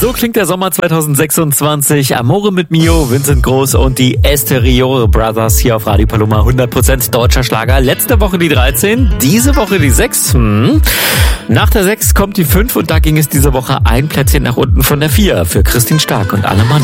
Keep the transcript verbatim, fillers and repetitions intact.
So klingt der Sommer zwanzig sechsundzwanzig. Amore mit Mio, Vincent Groß und die Esteriore Brothers hier auf Radio Paloma. hundert Prozent deutscher Schlager. Letzte Woche die dreizehn, diese Woche die sechs. Hm. Nach der sechs kommt die fünf und da ging es diese Woche ein Plätzchen nach unten von der vier für Christine Stark und Alle Mann.